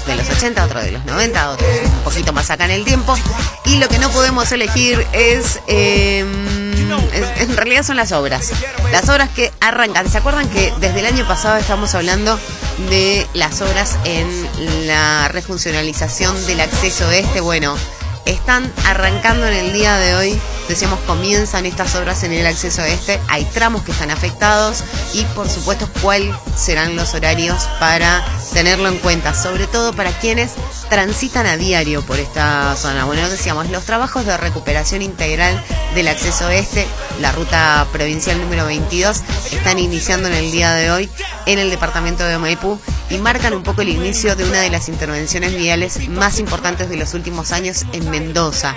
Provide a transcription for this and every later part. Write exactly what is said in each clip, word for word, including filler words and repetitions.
de los ochenta, otro de los noventa, otro un poquito más acá en el tiempo. Y lo que no podemos elegir es, eh, es, en realidad son las obras. Las obras que arrancan. ¿Se acuerdan que desde el año pasado estamos hablando de las obras en la refuncionalización del acceso este? Bueno, están arrancando en el día de hoy. Decíamos, comienzan estas obras en el acceso este. Hay tramos que están afectados y, por supuesto, cuáles serán los horarios para tenerlo en cuenta, sobre todo para quienes transitan a diario por esta zona. Bueno, decíamos, los trabajos de recuperación integral del acceso este, la ruta provincial número veintidós, están iniciando en el día de hoy en el departamento de Maipú y marcan un poco el inicio de una de las intervenciones viales más importantes de los últimos años en Mendoza.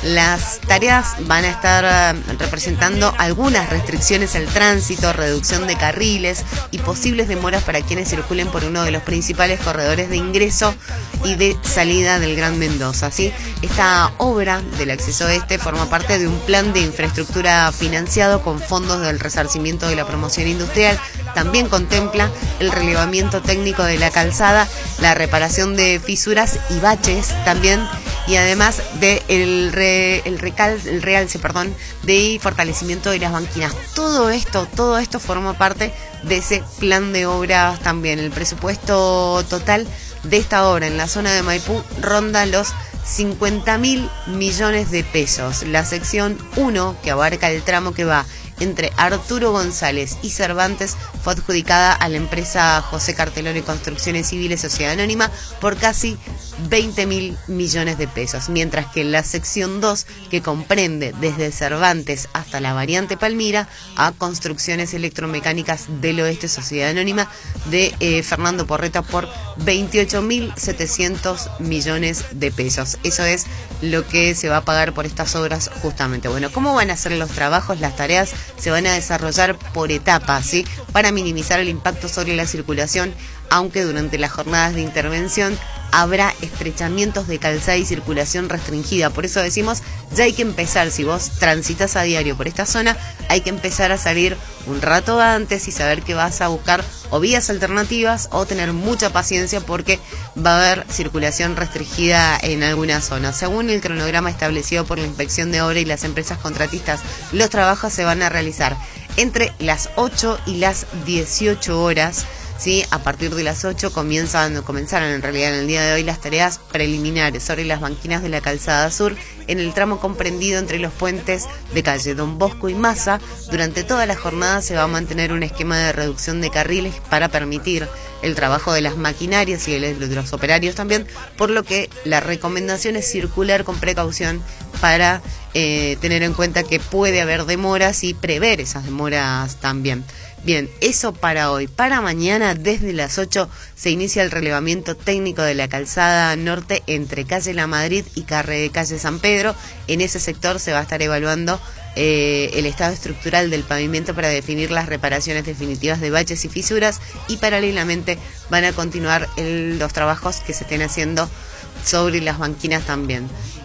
Las tareas van a estar representando algunas restricciones al tránsito, reducción de carriles y posibles demoras para quienes circulen por uno de los principales corredores de ingreso y de salida del Gran Mendoza, ¿sí? Esta obra del acceso este forma parte de un plan de infraestructura financiado con fondos del resarcimiento de la promoción industrial. También contempla el relevamiento técnico de la calzada, la reparación de fisuras y baches también, y además de el, re, el, recal, el realce perdón, de fortalecimiento de las banquinas. Todo esto, todo esto forma parte de ese plan de obras también. El presupuesto total de esta obra en la zona de Maipú ronda los cincuenta mil millones de pesos. La sección uno, que abarca el tramo que va entre Arturo González y Cervantes, fue adjudicada a la empresa José Cartelón y Construcciones Civiles Sociedad Anónima por casi veinte mil millones de pesos, mientras que la sección dos, que comprende desde Cervantes hasta la variante Palmira, a Construcciones Electromecánicas del Oeste Sociedad Anónima de eh, Fernando Porreta por veintiocho mil setecientos millones de pesos. Eso es lo que se va a pagar por estas obras justamente. Bueno, ¿cómo van a ser los trabajos? Las tareas se van a desarrollar por etapas, ¿sí? Para minimizar el impacto sobre la circulación, aunque durante las jornadas de intervención habrá estrechamientos de calzada y circulación restringida. Por eso decimos, ya hay que empezar, si vos transitas a diario por esta zona, hay que empezar a salir un rato antes y saber que vas a buscar o vías alternativas o tener mucha paciencia porque va a haber circulación restringida en algunas zonas. Según el cronograma establecido por la Inspección de Obra y las empresas contratistas, los trabajos se van a realizar entre las ocho y las dieciocho horas. Sí, a partir de las ocho comienzan, comenzaron en realidad en el día de hoy las tareas preliminares sobre las banquinas de la calzada sur en el tramo comprendido entre los puentes de calle Don Bosco y Maza. Durante toda la jornada se va a mantener un esquema de reducción de carriles para permitir el trabajo de las maquinarias y de los operarios también, por lo que la recomendación es circular con precaución para eh, tener en cuenta que puede haber demoras y prever esas demoras también. Bien, eso para hoy. Para mañana, desde las ocho, se inicia el relevamiento técnico de la calzada norte entre calle La Madrid y calle San Pedro. En ese sector se va a estar evaluando eh, el estado estructural del pavimento para definir las reparaciones definitivas de baches y fisuras, y paralelamente van a continuar el, los trabajos que se estén haciendo sobre las banquinas también.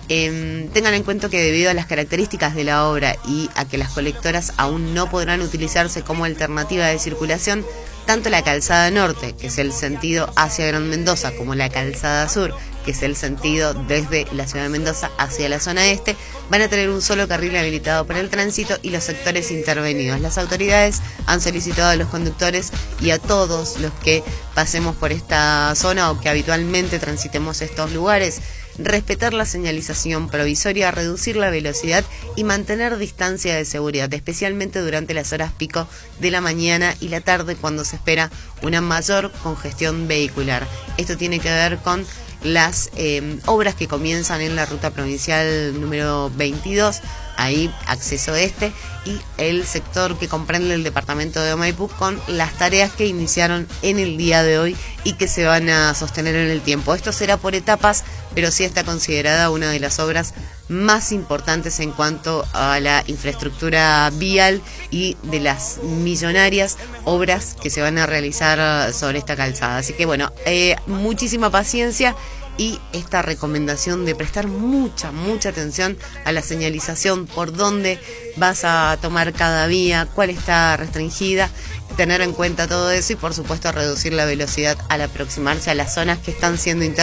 Eh, tengan en cuenta que debido a las características de la obra y a que las colectoras aún no podrán utilizarse como alternativa de circulación, tanto la calzada norte, que es el sentido hacia Gran Mendoza, como la calzada sur, que es el sentido desde la ciudad de Mendoza hacia la zona este, van a tener un solo carril habilitado para el tránsito y los sectores intervenidos. Las autoridades han solicitado a los conductores y a todos los que pasemos por esta zona o que habitualmente transitemos estos lugares respetar la señalización provisoria, reducir la velocidad y mantener distancia de seguridad, especialmente durante las horas pico de la mañana y la tarde, cuando se espera una mayor congestión vehicular. Esto tiene que ver con las eh, obras que comienzan en la ruta provincial número veintidós, ahí acceso este, y el sector que comprende el departamento de Maipú, con las tareas que iniciaron en el día de hoy y que se van a sostener en el tiempo. Esto será por etapas, pero sí está considerada una de las obras más importantes en cuanto a la infraestructura vial y de las millonarias obras que se van a realizar sobre esta calzada. Así que bueno, eh, muchísima paciencia y esta recomendación de prestar mucha, mucha atención a la señalización, por dónde vas a tomar cada vía, cuál está restringida, tener en cuenta todo eso y por supuesto reducir la velocidad al aproximarse a las zonas que están siendo intervenidas